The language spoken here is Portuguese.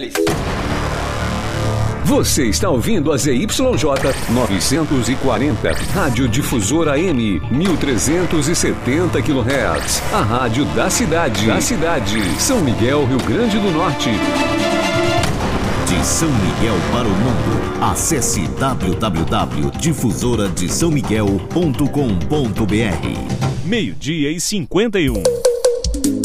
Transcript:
Você está ouvindo a ZYJ 940, Rádio Difusora AM, 1370 kHz. A rádio da cidade. São Miguel, Rio Grande do Norte. De São Miguel para o mundo, acesse www.difusoradesaomiguel.com.br. 12:51.